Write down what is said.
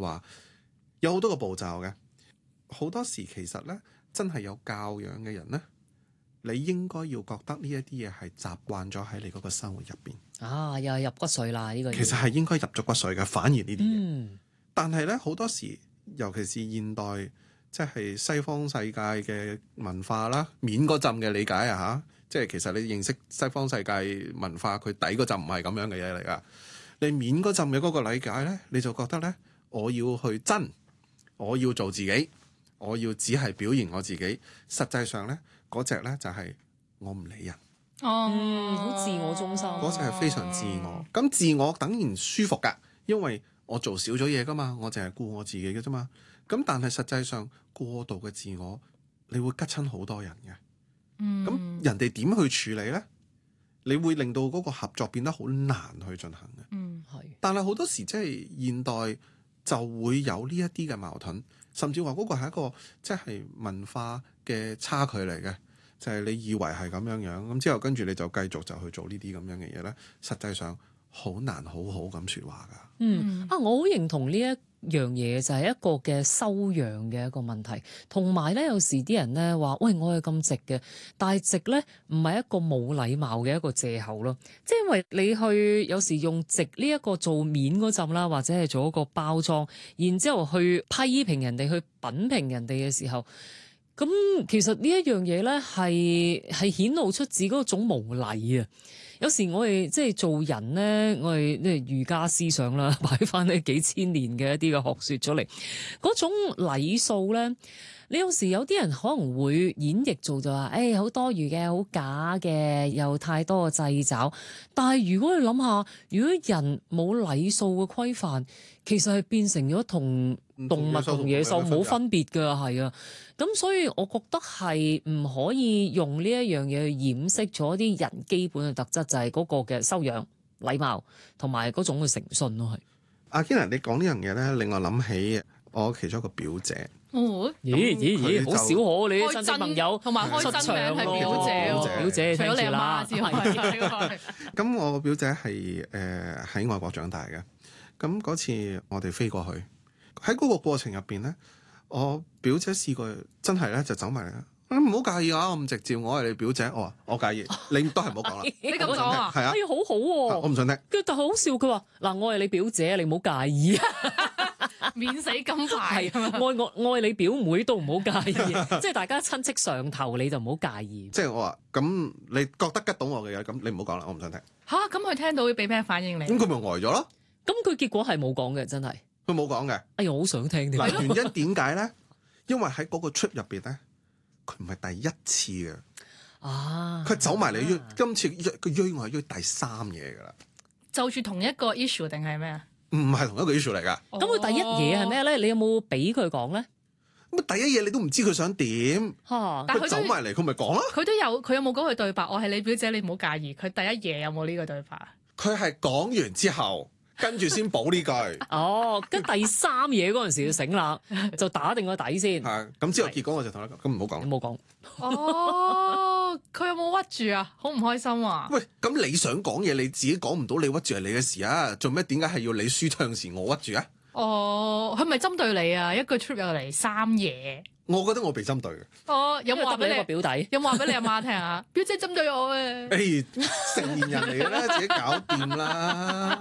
話，有好多個步驟嘅。好多時其實咧，真係有教養嘅人咧，你應該要覺得呢一啲嘢係習慣咗喺你嗰個生活入邊。 啊，又係入骨髓啦呢個嘢。 其實係應該入咗骨髓嘅，反而呢啲嘢。 嗯。 但係咧，好多時，尤其是現代，即係西方世界嘅文化啦，面嗰陣嘅理解啊嚇，即係其實你認識西方世界文化，佢底嗰陣唔係咁樣嘅嘢嚟噶。你面嗰陣嘅嗰個理解咧，你就覺得咧，我要去真，我要做自己，我要只係表現我自己。實際上咧，嗰隻咧就係我唔理人。 哦，好自我中心。 嗰隻係非常自我。咁自我當然舒服㗎，因為我做少咗嘢㗎嘛，我淨係顧我自己嘅啫嘛。咁但係實際上過度嘅自我，你會吉親好多人嘅。咁人哋點去處理咧？你會令到嗰個合作變得好難去進行嘅。 係。但係好多時即係現代就會有呢一啲嘅矛盾，甚至話嗰個係一個即係文化嘅差距嚟嘅，就係你以為係咁樣樣，咁之後跟住你就繼續就去做呢啲咁樣嘅嘢咧，實際上好難好好咁説話㗎。 我好認同呢一樣嘢就係一個嘅修養嘅一個問題，同埋咧有時啲人咧話：喂，我係咁直嘅，但係直咧唔係一個冇禮貌嘅一個藉口咯。即係因為你去有時用直呢一個做面嗰陣啦，或者係做一個包裝，然之後去批評人哋、去品評人哋嘅時候，咁其實呢一樣嘢咧係顯露出自己嗰種無禮啊！有時我哋即係做人咧，我哋即係儒家思想啦，擺翻呢幾千年嘅一啲嘅學説出嚟，嗰種禮數咧，你有時有啲人可能會演繹做就話，好多餘嘅，好假嘅，又太多嘅掣肘。但係如果你諗下，如果人冇禮數嘅規範，其實係變成咗同動物同野獸冇分別㗎，係啊。咁所以我覺得係唔可以用呢一樣嘢去掩飾咗啲人基本嘅特質，就係嗰個嘅修養、禮貌同埋嗰種嘅誠信咯。係阿 Kina，你講呢樣嘢咧，令我諗起我其中一個表姐。 咦，好少可你啲親戚朋友同埋開真名係表姐， 表姐除咗你阿媽之外。 咁我個表姐係喺外國長大嘅。咁嗰次我哋飛過去，喺嗰個過程入邊咧，我表姐試過真係咧就走埋嚟啦。唔好介意啊，我咁直接，我係你表姐。我話我介意，你都係唔好講啦。 你咁講啊？ 係啊， 好好喎。 我唔想聽。 跟住但係好笑，佢話嗱，我係你表姐，你唔好介意。 免死金牌。 愛你表妹都唔好介意，即係大家親戚上頭你就唔好介意。 即係我話咁，你覺得吉到我嘅嘢，咁你唔好講啦，我唔想聽。 嚇，咁佢聽到會俾咩反應你？ 咁佢咪呆咗咯？ 咁佢結果係冇講嘅，真係。 佢冇講嘅。 哎呀，我好想聽添。 嗱，原因點解咧？因為喺嗰個 trip 入邊咧，佢唔係第一次嘅。佢走埋嚟今次佢約我係約第三嘢㗎啦。 就住同一個 issue 定係咩啊？ 唔係同一個 issue 嚟㗎。 咁佢第一嘢係咩咧？你有冇俾佢講咧？ 咁第一嘢你都唔知佢想點。 但佢走埋嚟，佢咪講咯。 佢有冇講佢對白？我係你表姐，你唔好介意。佢第一嘢有冇呢個對白？ 佢係講完之後，跟住先補呢句。 跟第三嘢嗰陣時就醒啦，就打定個底先。 咁之後結果我就同佢講，咁唔好講。 冇講。 佢有冇屈住啊？好唔開心啊？ 喂，咁你想講嘢，你自己講唔到，你屈住係你嘅事啊！做咩？點解係要你舒暢時我屈住啊？ 佢咪針對你啊？一個 trip 入嚟三嘢。 我覺得我被針對嘅。 有冇話俾你個表弟？ 有冇話俾你阿媽聽啊？表姐針對我啊！ 成年人嚟嘅啦，自己搞掂啦。